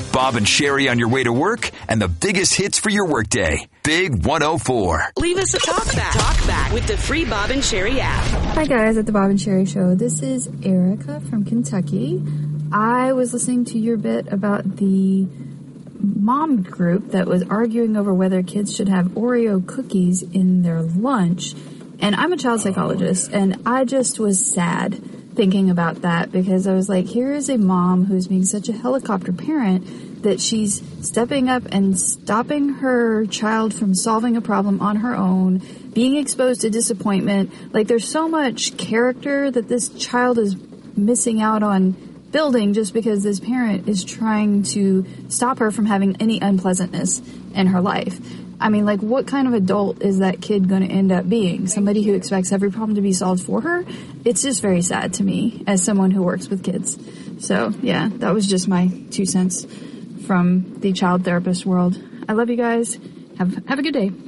Bob and Sherry on your way to work and the biggest hits for your workday. Big 104. Leave us a talk back with the free Bob and Sherry app. Hi guys at the Bob and Sherry Show. This is Erica from Kentucky. I was listening to your bit about the mom group that was arguing over whether kids should have Oreo cookies in their lunch. And I'm a child psychologist, and I just was sad thinking about that because I was like, here is a mom who's being such a helicopter parent that she's stepping up and stopping her child from solving a problem on her own, being exposed to disappointment. Like, there's so much character that this child is missing out on building just because this parent is trying to stop her from having any unpleasantness in her life. I mean, like, what kind of adult is that kid going to end up being? Somebody who expects every problem to be solved for her? It's just very sad to me as someone who works with kids. So, yeah, that was just my 2 cents from the child therapist world. I love you guys. Have a good day.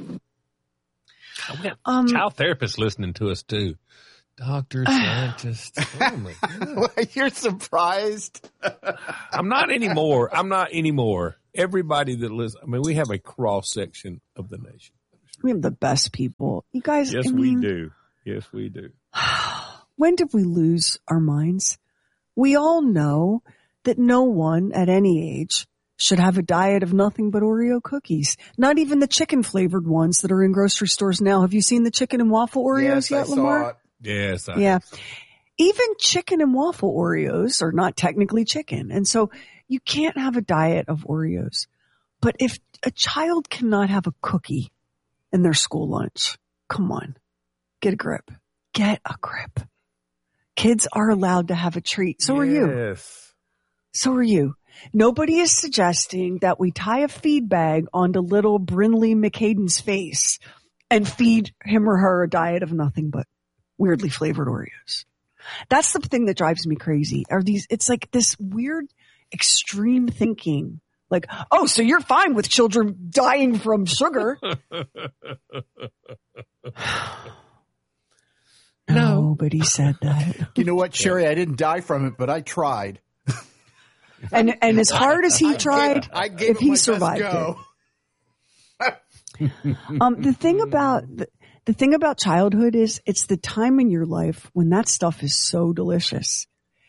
Child therapists listening to us, too. Doctor, scientist. Oh, my God. You're surprised? I'm not anymore. Everybody that listens, I mean, we have a cross-section of the nation. We have the best people. You guys, Yes, we do. Yes, we do. When did we lose our minds? We all know that no one at any age should have a diet of nothing but Oreo cookies. Not even the chicken-flavored ones that are in grocery stores now. Have you seen the chicken and waffle Oreos yet, Lamar? Yes. Yeah. Even chicken and waffle Oreos are not technically chicken. And so you can't have a diet of Oreos. But if a child cannot have a cookie in their school lunch, come on, get a grip. Get a grip. Kids are allowed to have a treat. So are you. Yes. So are you. Nobody is suggesting that we tie a feed bag onto little Brinley McHaden's face and feed him or her a diet of nothing but weirdly flavored Oreos. That's the thing that drives me crazy. It's like this weird extreme thinking. Like, oh, so you're fine with children dying from sugar. Nobody said that. You know what, Sherry? I didn't die from it, but I tried. And as hard as he tried, if he survived it. The thing about childhood is it's the time in your life when that stuff is so delicious.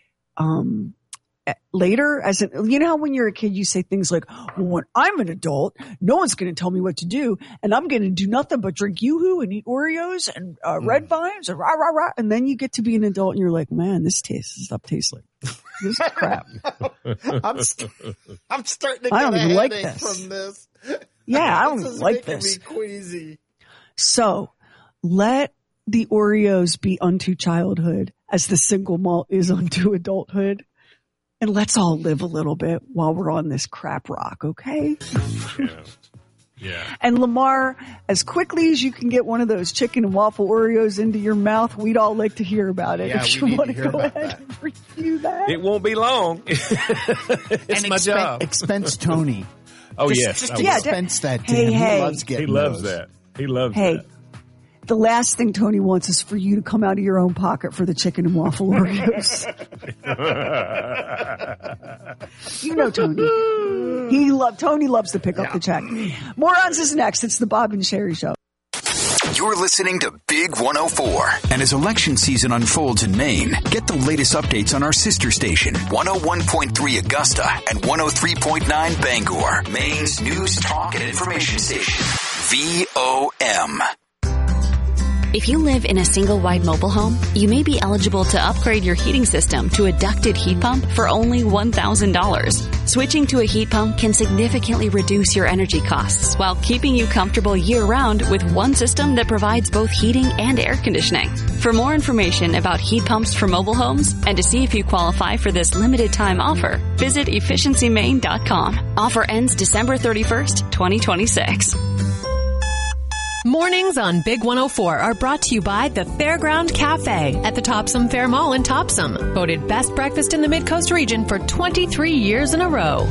Later, you know how when you're a kid, you say things like, well, when I'm an adult, no one's going to tell me what to do, and I'm going to do nothing but drink Yoo-Hoo and eat Oreos and Red Vines and rah, rah, rah. And then you get to be an adult and you're like, man, this stuff tastes like this is crap. I'm starting to get I don't even like headache this. from this. Yeah, I don't even like this. this. This is making me queasy. So let the Oreos be unto childhood as the single malt is unto adulthood. And let's all live a little bit while we're on this crap rock, okay? Yeah. And Lamar, as quickly as you can get one of those chicken and waffle Oreos into your mouth, we'd all like to hear about it. Yeah, if you want to go ahead that. and review that. It won't be long. It's my job. Expense Tony. Oh, yes. Just expense that to him. Hey. He loves getting He loves those. that. He loves Hey, that. the last thing Tony wants is for you to come out of your own pocket for the chicken and waffle Oreos. You know Tony. Tony loves to pick up the check. Morons is next. It's the Bob and Sherry Show. You're listening to Big 104. And as election season unfolds in Maine, get the latest updates on our sister station, 101.3 Augusta and 103.9 Bangor, Maine's news, talk, and information station. VOM. If you live in a single-wide mobile home, you may be eligible to upgrade your heating system to a ducted heat pump for only $1,000. Switching to a heat pump can significantly reduce your energy costs while keeping you comfortable year-round with one system that provides both heating and air conditioning. For more information about heat pumps for mobile homes and to see if you qualify for this limited-time offer, visit efficiencymaine.com. Offer ends December 31st, 2026. Mornings on Big 104 are brought to you by the Fairground Cafe at the Topsom Fair Mall in Topsom. Voted best breakfast in the Mid-Coast region for 23 years in a row.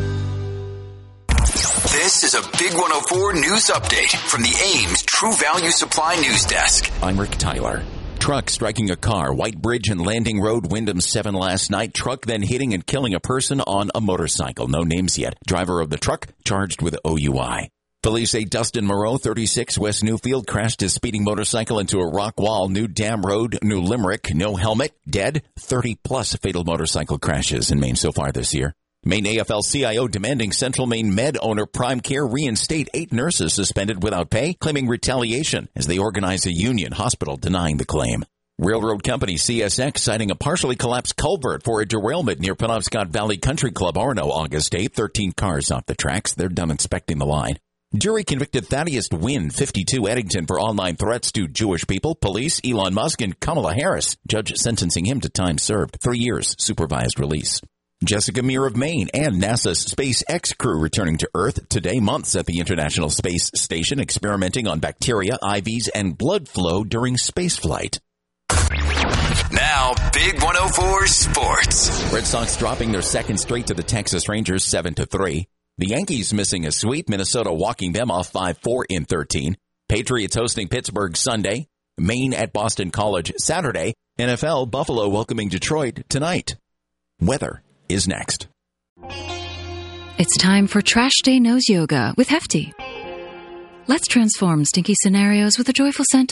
This is a Big 104 news update from the Ames True Value Supply News Desk. I'm Rick Tyler. Truck striking a car. White Bridge and Landing Road, Wyndham 7 last night. Truck then hitting and killing a person on a motorcycle. No names yet. Driver of the truck charged with OUI. Police say Dustin Moreau, 36, West Newfield, crashed his speeding motorcycle into a rock wall. New Dam Road, New Limerick. No helmet. Dead. 30-plus fatal motorcycle crashes in Maine so far this year. Maine AFL-CIO demanding Central Maine Med owner Prime Care reinstate 8 nurses suspended without pay, claiming retaliation as they organize a union. Hospital denying the claim. Railroad company CSX citing a partially collapsed culvert for a derailment near Penobscot Valley Country Club, Orono, August 8. 13 cars off the tracks. They're done inspecting the line. Jury convicted Thaddeus Wynn, 52, Eddington, for online threats to Jewish people, police, Elon Musk, and Kamala Harris. Judge sentencing him to time served, 3 years, supervised release. Jessica Meir of Maine and NASA's SpaceX crew returning to Earth today, months at the International Space Station, experimenting on bacteria, IVs, and blood flow during spaceflight. Now, Big 104 Sports. Red Sox dropping their second straight to the Texas Rangers 7-3. The Yankees missing a sweep, Minnesota walking them off 5-4 in 13. Patriots hosting Pittsburgh Sunday. Maine at Boston College Saturday. NFL, Buffalo welcoming Detroit tonight. Weather is next. It's time for Trash Day Nose Yoga with Hefty. Let's transform stinky scenarios with a joyful scent